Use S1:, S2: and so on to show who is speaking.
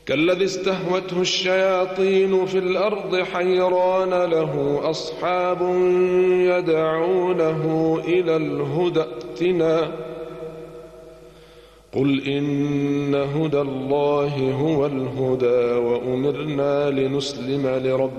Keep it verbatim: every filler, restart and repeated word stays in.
S1: كالذي استهوته الشياطين في الأرض حيران له أصحاب يدعونه إلى الهدى ائتنا قل إن هدى الله هو الهدى وأمرنا لنسلم لرب